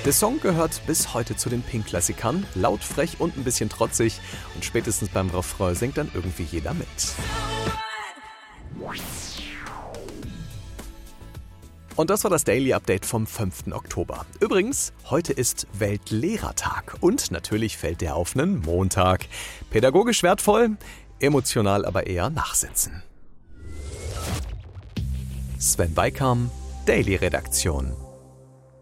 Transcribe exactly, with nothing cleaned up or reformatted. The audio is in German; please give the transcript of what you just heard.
Der Song gehört bis heute zu den Pink-Klassikern, laut, frech und ein bisschen trotzig. Und spätestens beim Refrain singt dann irgendwie jeder mit. Und das war das Daily Update vom fünften Oktober. Übrigens, heute ist Weltlehrertag und natürlich fällt der auf einen Montag. Pädagogisch wertvoll, emotional aber eher nachsitzen. Sven Weikam, Daily Redaktion.